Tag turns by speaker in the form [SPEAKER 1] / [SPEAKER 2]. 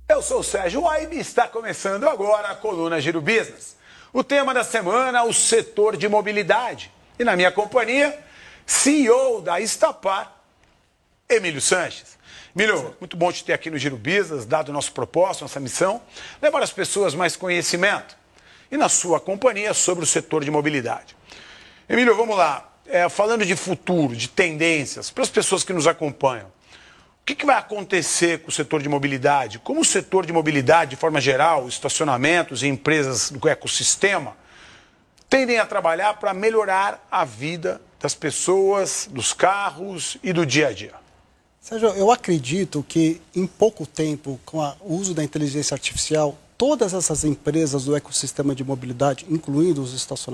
[SPEAKER 1] Eu sou o Sérgio Waibe e está começando agora a coluna Giro Business. O tema da semana, o setor de mobilidade. E na minha companhia, CEO da Estapar, Emílio Sanches. Emílio, muito bom te ter aqui no Giro Business, dado o nosso propósito, nossa missão, levar às pessoas mais conhecimento. E na sua companhia sobre o setor de mobilidade. Emílio, vamos lá. Falando de futuro, de tendências, para as pessoas que nos acompanham, o que vai acontecer com o setor de mobilidade? Como o setor de mobilidade, de forma geral, estacionamentos e empresas do ecossistema, tendem a trabalhar para melhorar a vida das pessoas, dos carros e do dia a dia?
[SPEAKER 2] Sérgio, eu acredito que em pouco tempo, com o uso da inteligência artificial, todas essas empresas do ecossistema de mobilidade, incluindo os estacionamentos,